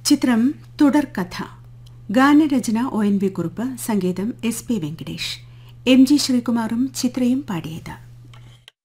ചിത്രം തുടർക്കഥ. ഗാനരചന ONV കുറുപ്പ്, സംഗീതം SP വെങ്കിടേഷ്. MG ശ്രീകുമാറും ചിത്രയും പാടിയത്.